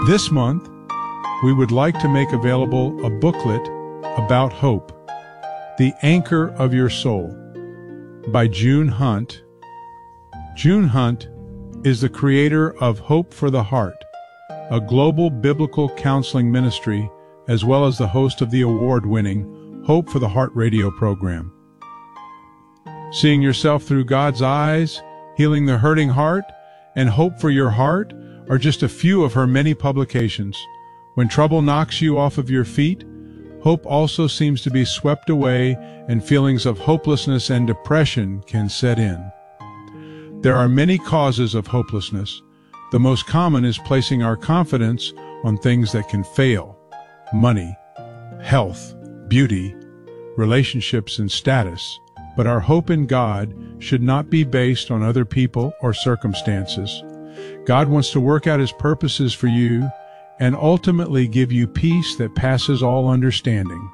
This month, we would like to make available a booklet about hope, The Anchor of Your Soul, by June Hunt. June Hunt is the creator of Hope for the Heart, a global biblical counseling ministry, as well as the host of the award-winning Hope for the Heart radio program. Seeing yourself through God's eyes, healing the hurting heart, and hope for your heart are just a few of her many publications. When trouble knocks you off of your feet, hope also seems to be swept away, and feelings of hopelessness and depression can set in. There are many causes of hopelessness. The most common is placing our confidence on things that can fail: money, health, beauty, relationships, and status. But our hope in God should not be based on other people or circumstances. God wants to work out His purposes for you and ultimately give you peace that passes all understanding.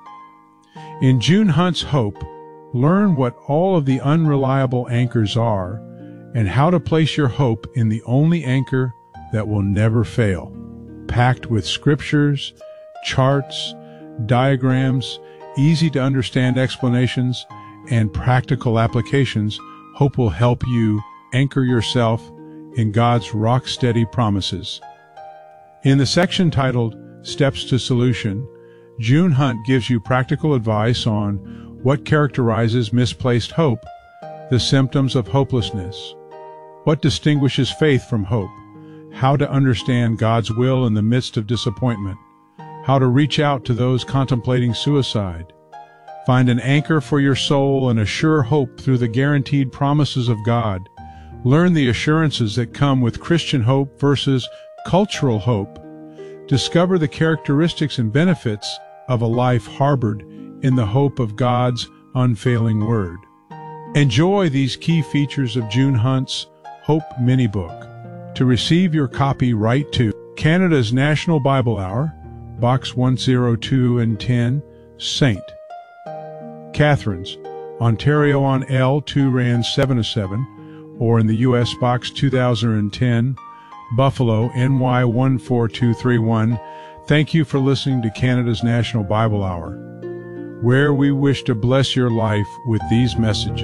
In June Hunt's Hope, learn what all of the unreliable anchors are and how to place your hope in the only anchor that will never fail. Packed with scriptures, charts, diagrams, easy-to-understand explanations, and practical applications, Hope will help you anchor yourself in God's rock-steady promises. In the section titled Steps to Solution, June Hunt gives you practical advice on what characterizes misplaced hope, the symptoms of hopelessness, what distinguishes faith from hope, how to understand God's will in the midst of disappointment, how to reach out to those contemplating suicide, find an anchor for your soul and a sure hope through the guaranteed promises of God, learn the assurances that come with Christian hope versus cultural hope, discover the characteristics and benefits of a life harbored in the hope of God's unfailing Word. Enjoy these key features of June Hunt's Hope Mini-Book. To receive your copy, write to Canada's National Bible Hour, Box 102 and 10, St. Catharines, Ontario on L 2 Rand 707, or in the U.S. Box 2010, Buffalo, NY 14231. Thank you for listening to Canada's National Bible Hour, where we wish to bless your life with these messages.